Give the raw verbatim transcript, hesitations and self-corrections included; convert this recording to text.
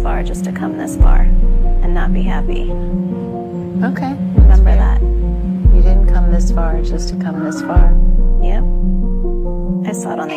far just to come this far and not be happy. Okay. Remember that. You didn't come this far just to come this far. Yep. I saw it on the